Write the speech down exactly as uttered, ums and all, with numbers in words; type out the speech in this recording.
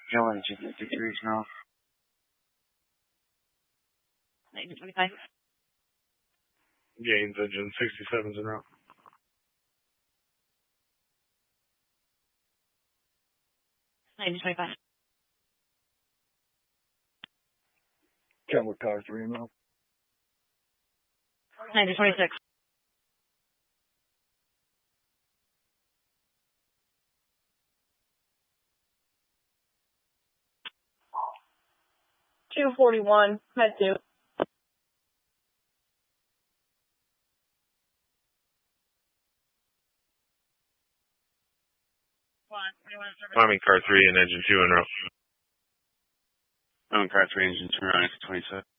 Joe engine fifty-three now. Engine twenty-five. Gaines engine sixty-seven's en route. Engine twenty-five. Kenwood car three en route. Engine twenty-six. two forty-one, med two. Army car three and engine two en route. Army car three, engine two, running twenty-seven.